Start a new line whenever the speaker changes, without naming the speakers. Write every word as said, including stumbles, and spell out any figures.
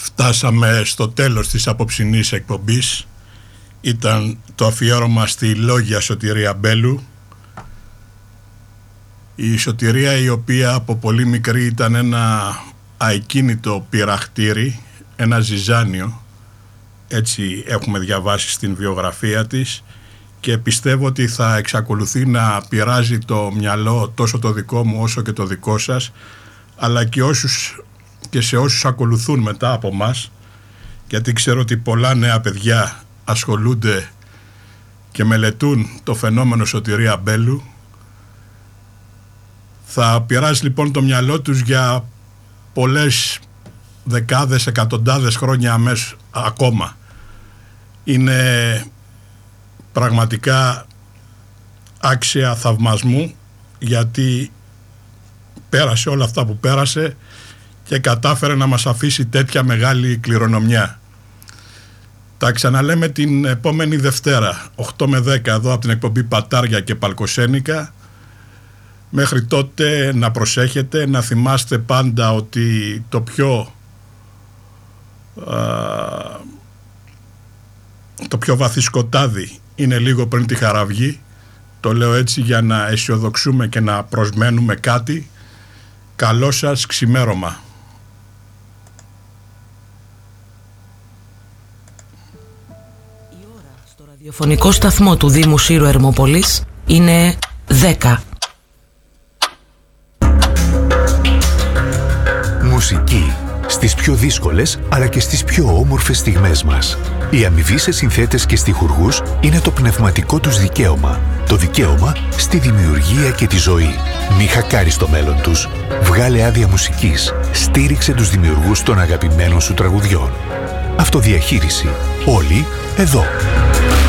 Φτάσαμε στο τέλος της απόψινής εκπομπής. Ήταν το αφιέρωμα στη λόγια Σωτηρία Μπέλου. Η Σωτηρία, η οποία από πολύ μικρή ήταν ένα αεκίνητο πυραχτήρι, ένα ζυζάνιο, έτσι έχουμε διαβάσει στην βιογραφία της, και πιστεύω ότι θα εξακολουθεί να πειράζει το μυαλό τόσο το δικό μου όσο και το δικό σας, αλλά και, όσους, και σε όσους ακολουθούν μετά από μας, γιατί ξέρω ότι πολλά νέα παιδιά ασχολούνται και μελετούν το φαινόμενο Σωτηρία Μπέλου. Θα πειράζει λοιπόν το μυαλό τους για πολλές δεκάδες, εκατοντάδες χρόνια αμέσως ακόμα. Είναι πραγματικά άξια θαυμασμού, γιατί πέρασε όλα αυτά που πέρασε και κατάφερε να μας αφήσει τέτοια μεγάλη κληρονομιά. Τα ξαναλέμε την επόμενη Δευτέρα, οκτώ με δέκα, εδώ από την εκπομπή Πατάρια και Παλκοσένικα. Μέχρι τότε να προσέχετε, να θυμάστε πάντα ότι το πιο α, το πιο βαθύ σκοτάδι είναι λίγο πριν τη χαραυγή. Το λέω έτσι για να αισιοδοξούμε και να προσμένουμε κάτι. Καλό σας ξημέρωμα.
Η ώρα στο ραδιοφωνικό σταθμό του Δήμου Σύρου Ερμόπολης είναι δέκα.
Μουσική στις πιο δύσκολες αλλά και στις πιο όμορφες στιγμές μας. Η αμοιβή σε συνθέτες και στιχουργούς είναι το πνευματικό τους δικαίωμα. Το δικαίωμα στη δημιουργία και τη ζωή. Μη χακάρεις το μέλλον τους. Βγάλε άδεια μουσικής. Στήριξε τους δημιουργούς των αγαπημένων σου τραγουδιών. Αυτοδιαχείριση. Όλοι εδώ.